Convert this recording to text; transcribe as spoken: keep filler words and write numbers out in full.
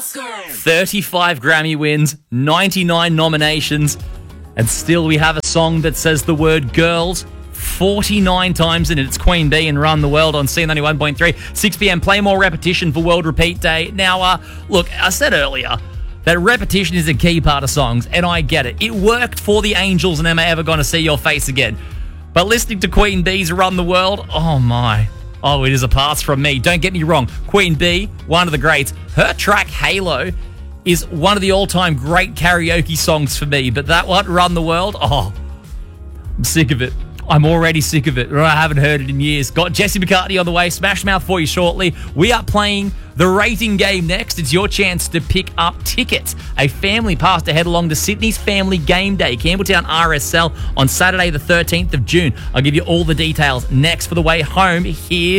thirty-five Grammy wins, ninety-nine nominations, and still we have a song that says the word girls forty-nine times in it. It's Queen Bee and Run the World on C ninety-one point three. six p.m. Play more repetition for World Repeat Day. Now, uh, look, I said earlier that repetition is a key part of songs, and I get it. It worked for the Angels and Am I Ever Gonna See Your Face Again. But listening to Queen Bee's Run the World, oh my. Oh, it is a pass from me. Don't get me wrong. Queen Bee, one of the greats. Her track, Halo, is one of the all-time great karaoke songs for me. But that one, Run the World, oh, I'm sick of it. I'm already sick of it. I haven't heard it in years. Got Jesse McCartney on the way. Smash Mouth for you shortly. We are playing the rating game next. It's your chance to pick up tickets. A family pass to head along to Sydney's Family Game Day, Campbelltown R S L on Saturday the thirteenth of June. I'll give you all the details next. For the way home, here